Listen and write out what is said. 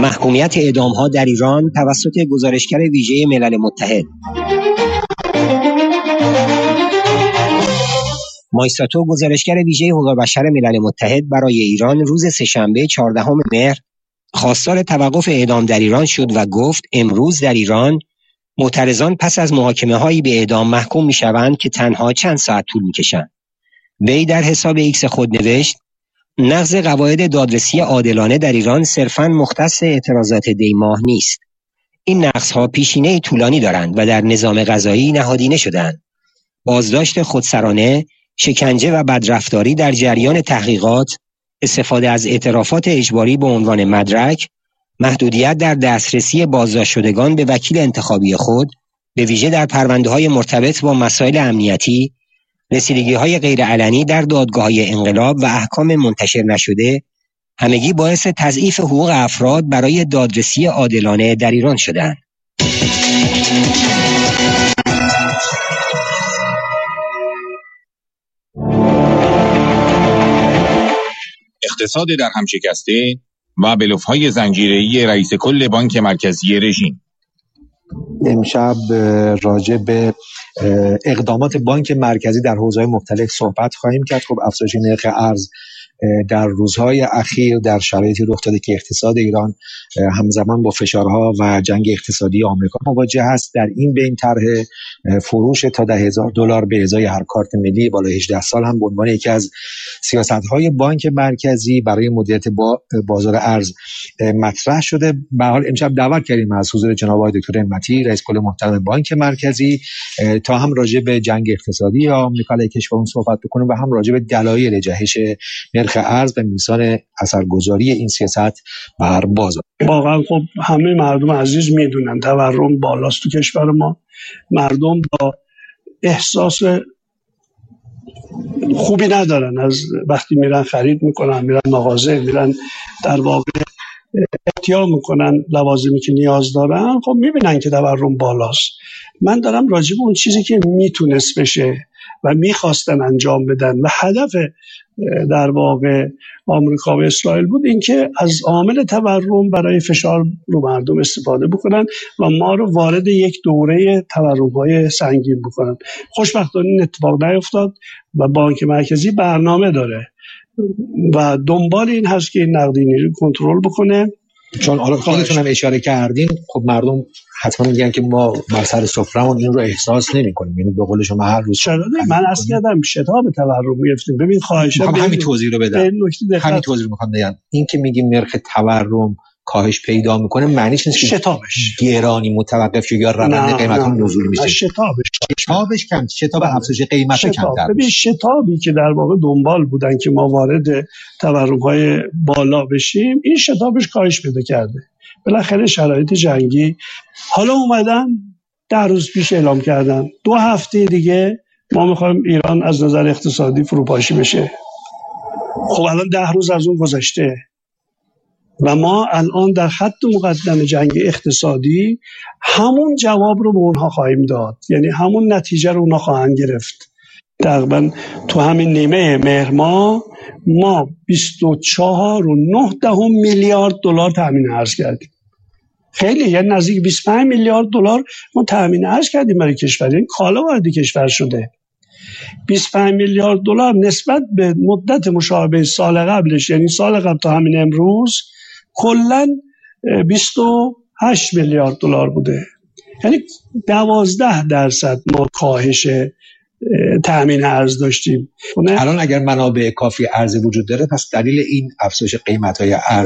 محکومیت اعدام‌ها در ایران توسط گزارشگر ویژه ملل متحد. مایستاتو، گزارشگر ویژه حقوق بشر ملل متحد برای ایران، روز سه‌شنبه 14 مهر خواستار توقف اعدام در ایران شد و گفت امروز در ایران معترضان پس از محاکمه‌هایی به اعدام محکوم می‌شوند که تنها چند ساعت طول می‌کشند. وی در حساب ایکس خود نوشت: نقض قواعد دادرسی عادلانه در ایران صرفاً مختص اعتراضات دی‌ماه نیست. این نقض‌ها پیشینه طولانی دارند و در نظام قضایی نهادینه شده‌اند. بازداشت خودسرانه، شکنجه و بدرفتاری در جریان تحقیقات، استفاده از اعترافات اجباری به عنوان مدرک، محدودیت در دسترسی بازداشت شدگان به وکیل انتخابی خود، به ویژه در پرونده‌های مرتبط با مسائل امنیتی، رسیدگی‌های غیرعلنی در دادگاه‌های انقلاب و احکام منتشر نشده، همگی باعث تضعیف حقوق افراد برای دادرسی عادلانه در ایران شدند. اقتصاد در هم شکسته و بلوف‌های زنجیره‌ای رئیس کل بانک مرکزی رژیم. امشب راجع به اقدامات بانک مرکزی در حوزه‌های مختلف صحبت خواهیم کرد. خب افزایش نرخ ارز در روزهای اخیر در شرایطی رخ داده که اقتصاد ایران همزمان با فشارها و جنگ اقتصادی آمریکا مواجه است. در این بین طرح فروش تا $10,000 به ازای هر کارت ملی بالای 18 سال هم به عنوان یکی از سیاست‌های بانک مرکزی برای مدیریت بازار ارز مطرح شده. به حال امشب دعوت کردیم از حضور جناب آقای دکتر همتی، رئیس کل محترم بانک مرکزی، تا هم راجع به جنگ اقتصادی آمریکا علیه کشورمون صحبت بکنیم و هم راجع به دلایل جهش نرخ ارز و میزان اثرگذاری این سیاست بر بازار. واقعا خب همه مردم عزیز میدونن تورم بالاست تو کشور ما. مردم با احساس خوبی ندارن از وقتی میرن خرید میکنن، میرن مغازه، میرن در واقع احتیاط میکنن لوازمی که نیاز دارن، خب میبینن که تورم بالاست. من دارم راجع به اون چیزی که میتونست بشه و میخواستن انجام بدن و هدف در واقع آمریکا و اسرائیل بود، اینکه از عامل تورم برای فشار رو مردم استفاده بکنن و ما رو وارد یک دوره تورم‌های سنگین بکنن. خوشبختانه این اتفاق نیفتاد و بانک مرکزی برنامه داره و دنبال این هست که این نقدینگی رو کنترل بکنه. چون خودتون هم اشاره کردین، خب مردم حتما میگن که ما بر سر سفرهمون این رو احساس نمی‌کنیم، یعنی به قول شما هر روز من اصلا کردم شتاب تورم گرفتیم. ببین خواهشاً همین توضیح رو بدم، همین توضیح رو می‌خوام بگم. این که میگیم نرخ تورم کاهش پیدا میکنه معنیش نیست که شتابش گرانی متوقف شه یا روند قیمت هم نزول میشه. شتابش کم، شتاب افزایش قیمت کمتر. ببین شتابی که در واقع دنبال بودن که ما وارد تورم‌های بالا بشیم، این شتابش کاهش پیدا کرده. بالاخره شرایط جنگی حالا اومدن 10 روز پیش اعلام کردن 2 هفته دیگه ما میخوایم ایران از نظر اقتصادی فروپاشی بشه. خب الان 10 روز از اون گذشته و ما الان در خط مقدم جنگ اقتصادی همون جواب رو به اونها خواهیم داد، یعنی همون نتیجه رو اونها خواهند گرفت. تقریبا تو همین نیمه مهر ما 24.9 میلیارد دلار تامین ارز کردیم. خیلی، یعنی نزدیک 25 میلیارد دلار ما تامین ارز کردیم برای کشور، یعنی کالا وارد کشور شده. 25 میلیارد دلار نسبت به مدت مشابه سال قبلش، یعنی سال قبل تا همین امروز کلاً 28 میلیارد دلار بوده. یعنی 12% ما کاهش تامین ارز داشتیم. الان اگر منابع کافی ارز وجود داره، پس دلیل این افزایش قیمت‌های ارز